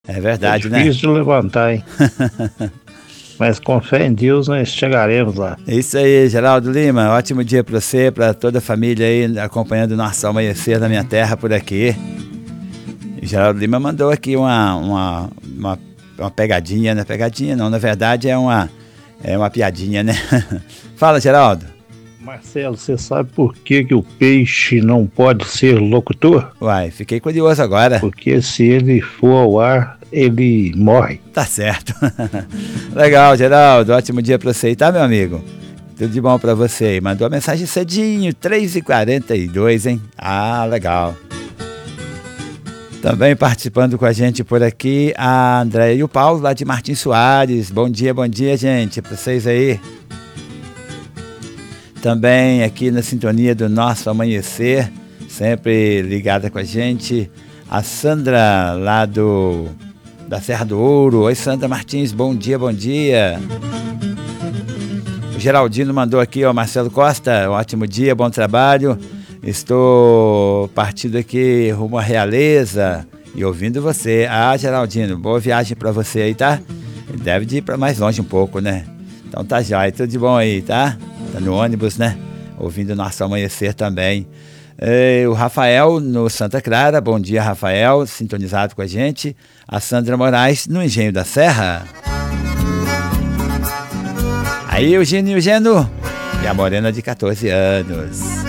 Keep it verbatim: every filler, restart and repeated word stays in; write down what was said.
É verdade, é né? difícil de levantar, hein? Mas com fé em Deus nós chegaremos lá. Isso aí, Geraldo Lima, ótimo dia para você, para toda a família aí acompanhando o nosso amanhecer na minha terra por aqui. O Geraldo Lima mandou aqui uma, uma, uma, uma pegadinha, né? Pegadinha não, na verdade é uma, é uma piadinha, né? Fala, Geraldo. Marcelo, você sabe por que, que o peixe não pode ser locutor? Uai, fiquei curioso agora. Porque se ele for ao ar, ele morre. Tá certo. Legal, Geraldo, ótimo dia pra você aí, tá, meu amigo? Tudo de bom pra você aí. Mandou a mensagem cedinho, três e quarenta e dois, hein? Ah, legal. Também participando com a gente por aqui, a Andréia e o Paulo, lá de Martins Soares. Bom dia, bom dia, gente, pra vocês aí. Também aqui na sintonia do nosso amanhecer, sempre ligada com a gente, a Sandra lá do, da Serra do Ouro. Oi, Sandra Martins, bom dia, bom dia. O Geraldino mandou aqui, ó, Marcelo Costa, um ótimo dia, bom trabalho. Estou partindo aqui rumo à Realeza e ouvindo você. Ah, Geraldino, boa viagem para você aí, tá? Deve de ir para mais longe um pouco, né? Então tá jóia, tudo de bom aí, tá? Tá no ônibus, né? Ouvindo o nosso amanhecer também. E o Rafael no Santa Clara, bom dia, Rafael, sintonizado com a gente. A Sandra Moraes no Engenho da Serra. Aí, Eugênio e Eugênio. E a Morena de catorze anos.